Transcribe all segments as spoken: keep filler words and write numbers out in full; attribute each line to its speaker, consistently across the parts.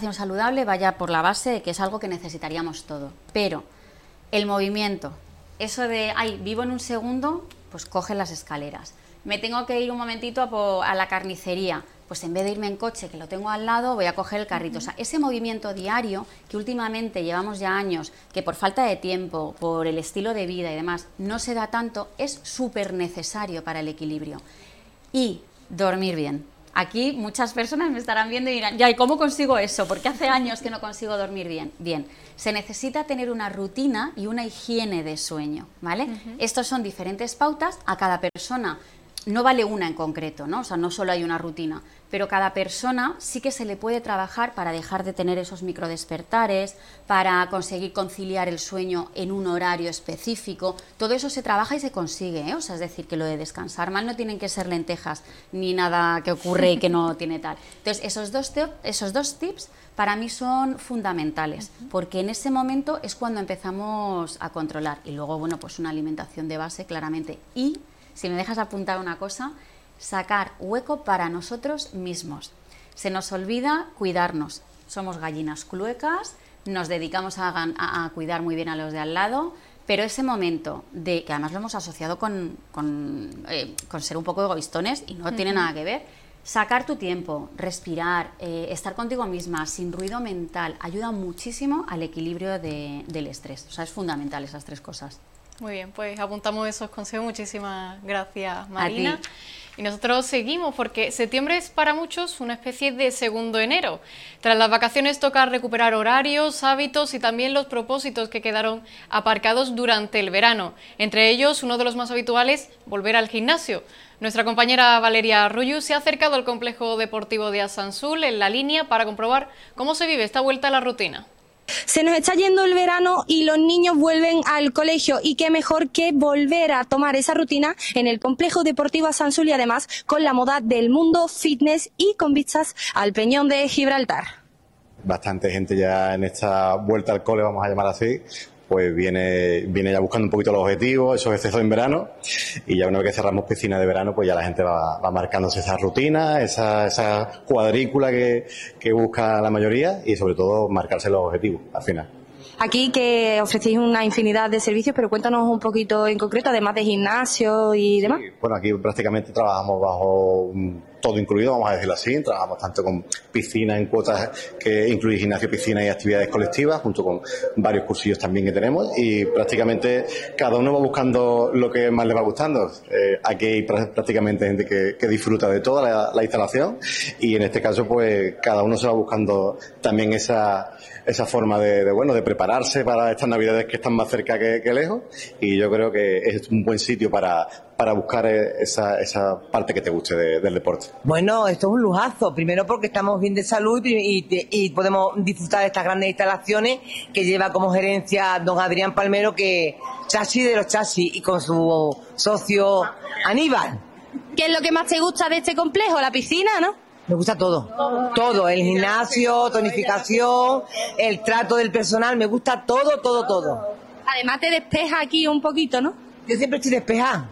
Speaker 1: alimentación saludable vaya por la base de que es algo que necesitaríamos todo. Pero el movimiento, eso de, ay, vivo en un segundo, pues coge las escaleras. Me tengo que ir un momentito a, a la carnicería, pues en vez de irme en coche, que lo tengo al lado, voy a coger el carrito. O sea, ese movimiento diario, que últimamente llevamos ya años, que por falta de tiempo, por el estilo de vida y demás, no se da tanto, es súper necesario para el equilibrio. Y dormir bien. Aquí muchas personas me estarán viendo y dirán, ya, ¿y cómo consigo eso? Porque hace años que no consigo dormir bien. Bien, se necesita tener una rutina y una higiene de sueño, ¿vale? Uh-huh. Estos son diferentes pautas a cada persona. No vale una en concreto, ¿no? O sea, no solo hay una rutina, pero cada persona sí que se le puede trabajar para dejar de tener esos microdespertares, para conseguir conciliar el sueño en un horario específico. Todo eso se trabaja y se consigue, ¿eh? O sea, es decir, que lo de descansar mal no tienen que ser lentejas ni nada que ocurre y que no tiene tal. Entonces, esos dos, te- esos dos tips para mí son fundamentales, porque en ese momento es cuando empezamos a controlar. Y luego, bueno, pues una alimentación de base, claramente. Y si me dejas apuntar una cosa, sacar hueco para nosotros mismos. Se nos olvida cuidarnos. Somos gallinas cluecas, nos dedicamos a, a, a cuidar muy bien a los de al lado, pero ese momento de, que además lo hemos asociado con, con, eh, con ser un poco egoístones y no uh-huh. tiene nada que ver, sacar tu tiempo, respirar, eh, estar contigo misma, sin ruido mental, ayuda muchísimo al equilibrio de, del estrés. O sea, es fundamental esas tres cosas.
Speaker 2: Muy bien, pues apuntamos esos consejos. Muchísimas gracias, Marina. Y nosotros seguimos porque septiembre es para muchos una especie de segundo enero. Tras las vacaciones toca recuperar horarios, hábitos y también los propósitos que quedaron aparcados durante el verano. Entre ellos, uno de los más habituales, volver al gimnasio. Nuestra compañera Valeria Arroyo se ha acercado al complejo deportivo de Asansul en La Línea para comprobar cómo se vive esta vuelta a la rutina.
Speaker 3: Se nos está yendo el verano y los niños vuelven al colegio, y qué mejor que volver a tomar esa rutina en el complejo deportivo Asansul, y además con la moda del mundo fitness y con vistas al Peñón de Gibraltar.
Speaker 4: Bastante gente ya en esta vuelta al cole, vamos a llamar así, pues viene, viene ya buscando un poquito los objetivos, esos excesos en verano, y ya una vez que cerramos piscina de verano, pues ya la gente va, va marcándose esa rutina, esa, esa cuadrícula que, que busca la mayoría, y sobre todo marcarse los objetivos al final.
Speaker 3: Aquí que ofrecéis una infinidad de servicios, pero cuéntanos un poquito en concreto, además de gimnasio y demás.
Speaker 4: Sí, bueno, aquí prácticamente trabajamos bajo todo incluido, vamos a decirlo así. Trabajamos tanto con piscina en cuotas que incluye gimnasio, piscina y actividades colectivas, junto con varios cursillos también que tenemos, y prácticamente cada uno va buscando lo que más le va gustando. Eh, aquí hay prácticamente gente que, que disfruta de toda la, la instalación, y en este caso pues cada uno se va buscando también esa esa forma de, de bueno de prepararse para estas navidades que están más cerca que, que lejos, y yo creo que es un buen sitio para para buscar esa, esa parte que te guste de, del deporte.
Speaker 5: Bueno, esto es un lujazo, primero porque estamos bien de salud y, y, y podemos disfrutar de estas grandes instalaciones que lleva como gerencia don Adrián Palmero, que chasis de los chasis, y con su socio Aníbal.
Speaker 3: ¿Qué es lo que más te gusta de este complejo? La piscina, ¿no?
Speaker 5: Me gusta todo, todo, el gimnasio, tonificación, el trato del personal, me gusta todo, todo, todo.
Speaker 3: Además te despeja aquí un poquito, ¿no?
Speaker 5: Yo siempre estoy despejada.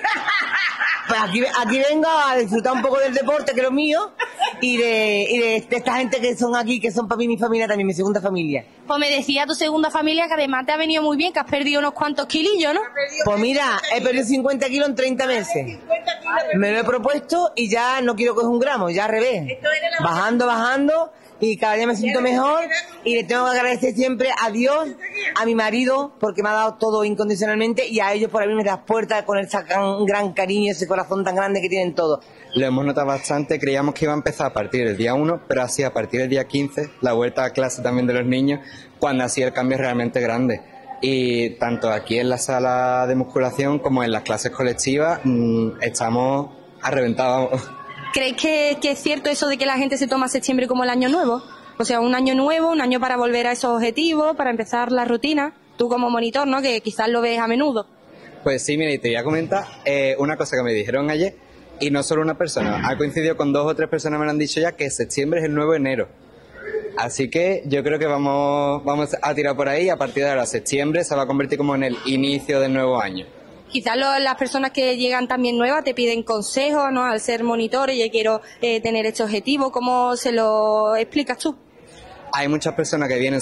Speaker 5: Pues aquí, aquí vengo a disfrutar un poco del deporte, que es lo mío, y de, y de, de esta gente que son aquí, que son para mí mi familia también, mi segunda familia.
Speaker 3: Pues me decía tu segunda familia que además te ha venido muy bien, que has perdido unos cuantos kilillos, ¿no?
Speaker 5: Pues mira, he perdido cincuenta kilos en treinta meses. Me lo he propuesto y ya no quiero coger un gramo, ya al revés. Bajando, bajando, y cada día me siento mejor, y le tengo que agradecer siempre a Dios, a mi marido, porque me ha dado todo incondicionalmente, y a ellos por abrirme las puertas con ese gran, gran cariño, ese corazón tan grande que tienen todos.
Speaker 6: Lo hemos notado bastante, creíamos que iba a empezar a partir del día uno, pero así a partir del día quince, la vuelta a clase también de los niños, cuando así el cambio es realmente grande. Y tanto aquí en la sala de musculación como en las clases colectivas mmm, estamos a reventar.
Speaker 3: ¿Creéis que, que es cierto eso de que la gente se toma septiembre como el año nuevo? O sea, un año nuevo, un año para volver a esos objetivos, para empezar la rutina. Tú como monitor, ¿no? Que quizás lo ves a menudo.
Speaker 6: Pues sí, mira, y te voy a comentar eh, una cosa que me dijeron ayer, y no solo una persona, ha coincidido con dos o tres personas, me lo han dicho ya, que septiembre es el nuevo enero. Así que yo creo que vamos, vamos a tirar por ahí, y a partir de ahora septiembre se va a convertir como en el inicio del nuevo año.
Speaker 3: Quizás lo, las personas que llegan también nuevas te piden consejos, ¿no? Al ser monitor, y yo quiero eh, tener este objetivo, ¿cómo se lo explicas tú?
Speaker 6: hay muchas personas que vienen